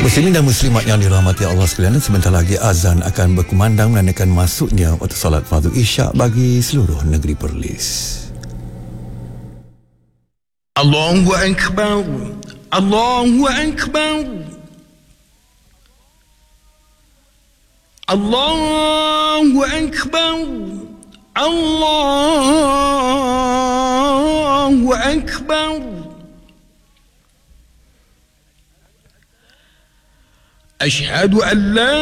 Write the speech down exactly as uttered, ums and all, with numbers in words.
Muslimin dan muslimat yang dirahmati Allah sekalian, sebentar lagi azan akan berkumandang menandakan masuknya waktu solat fardu isyak bagi seluruh negeri Perlis. Allahu Akbar, Allahu Akbar, Allahu Akbar, Allahu Akbar. أشهد أن لا